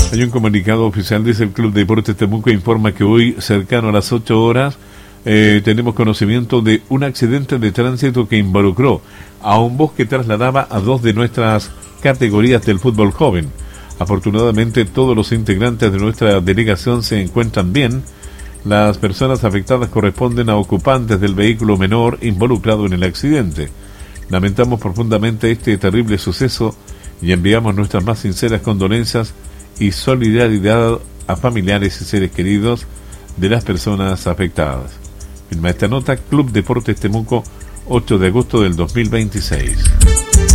Hay un comunicado oficial, dice el Club Deportes Temuco, informa que hoy, cercano a las 8 horas, tenemos conocimiento de un accidente de tránsito que involucró a un bus que trasladaba a 2 de nuestras categorías del fútbol joven. Afortunadamente, todos los integrantes de nuestra delegación se encuentran bien. Las personas afectadas corresponden a ocupantes del vehículo menor involucrado en el accidente. Lamentamos profundamente este terrible suceso y enviamos nuestras más sinceras condolencias y solidaridad a familiares y seres queridos de las personas afectadas. Firma esta nota Club Deportes Temuco, 8 de agosto del 2026.